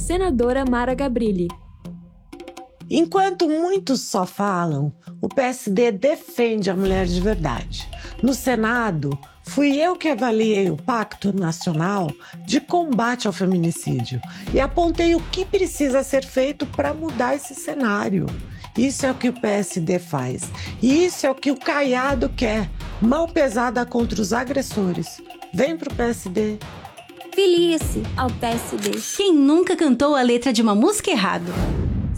senadora Mara Gabrilli. Enquanto muitos só falam, o PSD defende a mulher de verdade. No Senado, fui eu que avaliei o Pacto Nacional de Combate ao Feminicídio e apontei o que precisa ser feito para mudar esse cenário. Isso é o que o PSD faz. E isso é o que o Caiado quer. Mão pesada contra os agressores. Vem pro PSD. Filie-se ao PSD. Quem nunca cantou a letra de uma música errado?